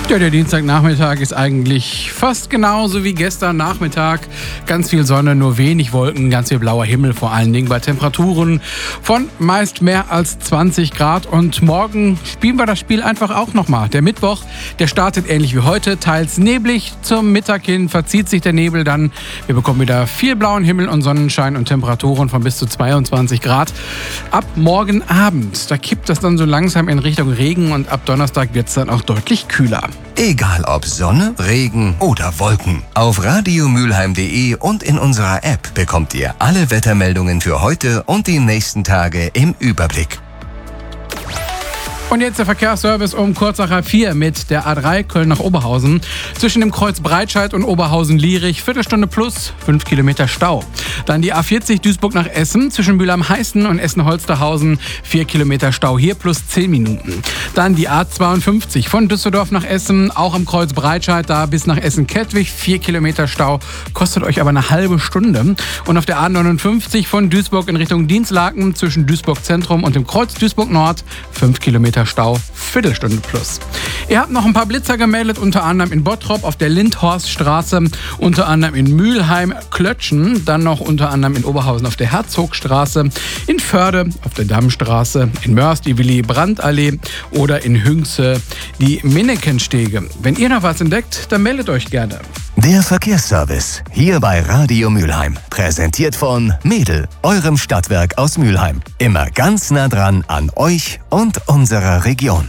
Ja, der Dienstagnachmittag ist eigentlich fast genauso wie gestern Nachmittag. Ganz viel Sonne, nur wenig Wolken, ganz viel blauer Himmel, vor allen Dingen bei Temperaturen von meist mehr als 20 Grad. Und morgen spielen wir das Spiel einfach auch nochmal. Der Mittwoch, der startet ähnlich wie heute, teils neblig. Zum Mittag hin verzieht sich der Nebel dann. Wir bekommen wieder viel blauen Himmel und Sonnenschein und Temperaturen von bis zu 22 Grad. Ab morgen Abend, da kippt das dann so langsam in Richtung Regen und ab Donnerstag wird es dann auch deutlich kühler. Egal ob Sonne, Regen oder Wolken. Auf radiomülheim.de und in unserer App bekommt ihr alle Wettermeldungen für heute und die nächsten Tage im Überblick. Und jetzt der Verkehrsservice um kurz nach 4 mit der A3 Köln nach Oberhausen. Zwischen dem Kreuz Breitscheid und Oberhausen-Lierich, Viertelstunde plus, 5 Kilometer Stau. Dann die A40 Duisburg nach Essen, zwischen Mülheim-Heißen und Essen-Holsterhausen, 4 Kilometer Stau hier plus 10 Minuten. Dann die A52 von Düsseldorf nach Essen, auch am Kreuz Breitscheid, da bis nach Essen-Kettwig, 4 Kilometer Stau, kostet euch aber eine halbe Stunde. Und auf der A59 von Duisburg in Richtung Dienstlaken, zwischen Duisburg Zentrum und dem Kreuz Duisburg Nord, 5 Kilometer Stau, Viertelstunde plus. Ihr habt noch ein paar Blitzer gemeldet, unter anderem in Bottrop auf der Lindhorststraße, unter anderem in Mülheim-Klötschen, dann noch unter anderem in Oberhausen auf der Herzogstraße, in Förde auf der Dammstraße, in Mörs die Willy-Brandt-Allee oder in Hünxe die Minnekenstege. Wenn ihr noch was entdeckt, dann meldet euch gerne. Der Verkehrsservice hier bei Radio Mülheim. Präsentiert von Mädel, eurem Stadtwerk aus Mülheim. Immer ganz nah dran an euch und unserer Region.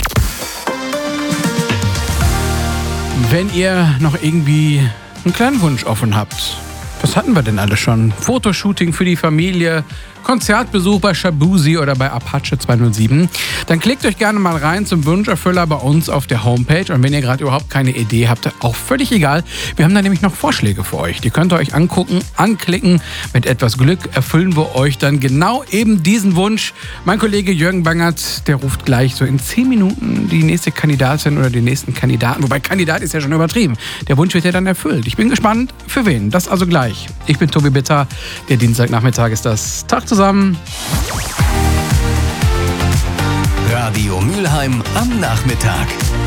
Wenn ihr noch irgendwie einen kleinen Wunsch offen habt, was hatten wir denn alle schon? Fotoshooting für die Familie, Konzertbesuch bei Shabuzi oder bei Apache 207, dann klickt euch gerne mal rein zum Wunscherfüller bei uns auf der Homepage. Und wenn ihr gerade überhaupt keine Idee habt, auch völlig egal. Wir haben da nämlich noch Vorschläge für euch. Die könnt ihr euch angucken, anklicken. Mit etwas Glück erfüllen wir euch dann genau eben diesen Wunsch. Mein Kollege Jürgen Bangert, der ruft gleich so in 10 Minuten die nächste Kandidatin oder den nächsten Kandidaten. Wobei Kandidat ist ja schon übertrieben. Der Wunsch wird ja dann erfüllt. Ich bin gespannt, für wen. Das also gleich. Ich bin Tobi Bitter. Der Dienstagnachmittag ist das. Tag zusammen. Radio Mülheim am Nachmittag.